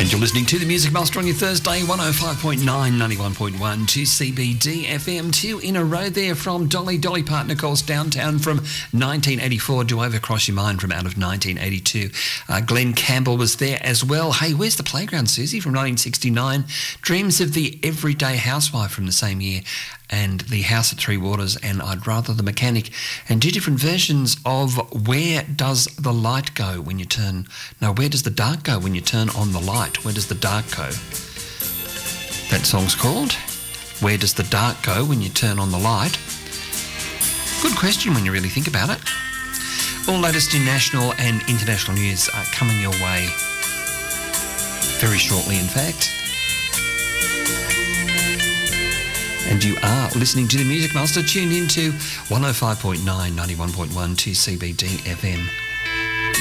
And you're listening to the Music Master on your Thursday, 105.9, 91.1 to CBD FM. 2 in a row there from Dolly Parton, of course, Downtown from 1984, Do Over Cross Your Mind from out of 1982. Glenn Campbell was there as well. Hey, Where's the Playground, Susie from 1969. Dreams of the Everyday Housewife from the same year. And The House at Three Waters and I'd Rather the Mechanic. And 2 different versions of Where Does the Light Go When You Turn... No, Where Does the Dark Go When You Turn on the Light? Where does the dark go? That song's called Where Does the Dark Go When You Turn on the Light? Good question when you really think about it. All latest in national and international news are coming your way very shortly, in fact. And you are listening to the Music Master, tuned into 105.9, 91.1 to CBD FM.